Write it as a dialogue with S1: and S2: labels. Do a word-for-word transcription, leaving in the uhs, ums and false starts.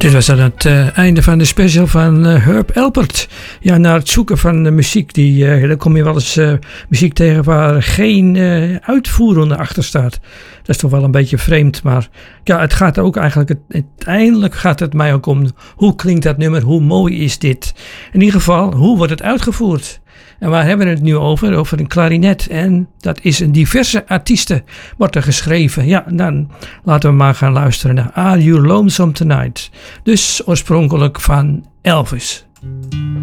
S1: Dit was dan het uh, einde van de special van uh, Herb Alpert. Ja, na het zoeken van uh, muziek, die, uh, dan kom je wel eens uh, muziek tegen waar geen uh, uitvoerende achter staat. Dat is toch wel een beetje vreemd, maar ja, het gaat ook eigenlijk, het, uiteindelijk gaat het mij ook om, hoe klinkt dat nummer, hoe mooi is dit? In ieder geval, hoe wordt het uitgevoerd? En waar hebben we het nu over? Over een klarinet. En dat is een diverse artiesten wordt er geschreven. Ja, dan laten we maar gaan luisteren naar Are You Lonesome Tonight? Dus oorspronkelijk van Elvis.